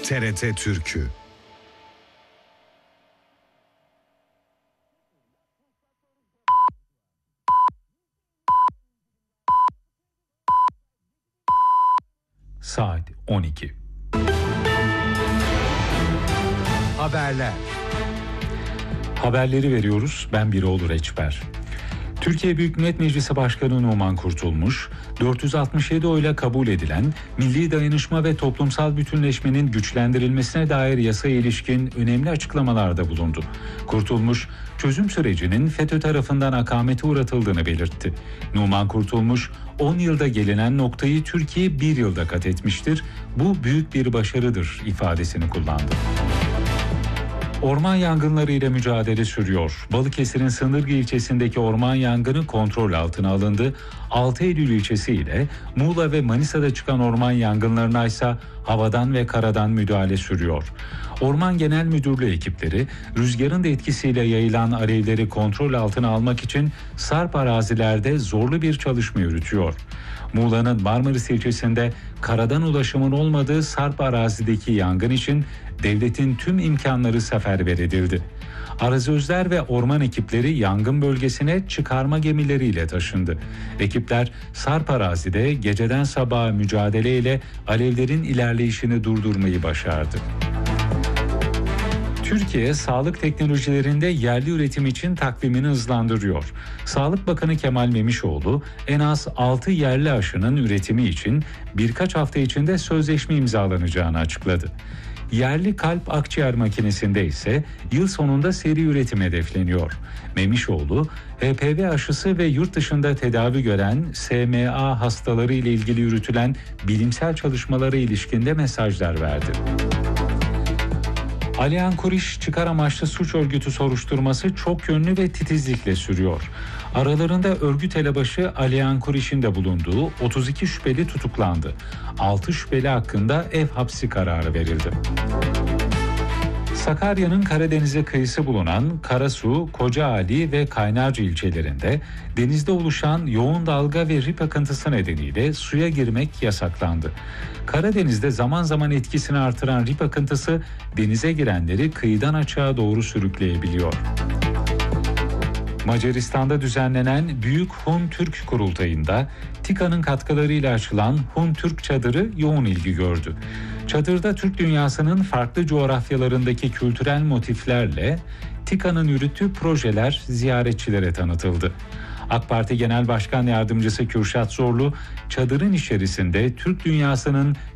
TRT Türkü. Saat 12. Haberler. Haberleri veriyoruz. Ben Biroğlu Reçber. Türkiye Büyük Millet Meclisi Başkanı Numan Kurtulmuş, 467 oyla kabul edilen milli dayanışma ve toplumsal bütünleşmenin güçlendirilmesine dair yasaya ilişkin önemli açıklamalarda bulundu. Kurtulmuş, çözüm sürecinin FETÖ tarafından akamete uğratıldığını belirtti. Numan Kurtulmuş, 10 yılda gelinen noktayı Türkiye 1 yılda kat etmiştir, bu büyük bir başarıdır ifadesini kullandı. Orman yangınları ile mücadele sürüyor. Balıkesir'in Sındırgı ilçesindeki orman yangını kontrol altına alındı. 6 Eylül ilçesi ile Muğla ve Manisa'da çıkan orman yangınlarına ise havadan ve karadan müdahale sürüyor. Orman Genel Müdürlüğü ekipleri rüzgarın da etkisiyle yayılan alevleri kontrol altına almak için sarp arazilerde zorlu bir çalışma yürütüyor. Muğla'nın Marmaris ilçesinde karadan ulaşımın olmadığı sarp arazideki yangın için devletin tüm imkanları seferber edildi. Arazözler ve orman ekipleri yangın bölgesine çıkarma gemileriyle taşındı. Ekipler sarp arazide geceden sabaha mücadeleyle alevlerin ilerleyişini durdurmayı başardı. Türkiye, sağlık teknolojilerinde yerli üretim için takvimini hızlandırıyor. Sağlık Bakanı Kemal Memişoğlu, en az 6 yerli aşının üretimi için birkaç hafta içinde sözleşme imzalanacağını açıkladı. Yerli kalp akciğer makinesinde ise yıl sonunda seri üretim hedefleniyor. Memişoğlu, HPV aşısı ve yurt dışında tedavi gören SMA hastaları ile ilgili yürütülen bilimsel çalışmalara ilişkin de mesajlar verdi. Aliyan Kuriş çıkar amaçlı suç örgütü soruşturması çok yönlü ve titizlikle sürüyor. Aralarında örgüt elebaşı Aliyan Kuriş'in de bulunduğu 32 şüpheli tutuklandı. 6 şüpheli hakkında ev hapsi kararı verildi. Sakarya'nın Karadeniz'e kıyısı bulunan Karasu, Kocaali ve Kaynarca ilçelerinde denizde oluşan yoğun dalga ve rip akıntısı nedeniyle suya girmek yasaklandı. Karadeniz'de zaman zaman etkisini artıran rip akıntısı denize girenleri kıyıdan açığa doğru sürükleyebiliyor. Macaristan'da düzenlenen Büyük Hun Türk Kurultayı'nda TİKA'nın katkılarıyla açılan Hun Türk Çadırı yoğun ilgi gördü. Çadırda Türk dünyasının farklı coğrafyalarındaki kültürel motiflerle TİKA'nın yürüttüğü projeler ziyaretçilere tanıtıldı. AK Parti Genel Başkan Yardımcısı Kürşat Zorlu, çadırın içerisinde Türk dünyasının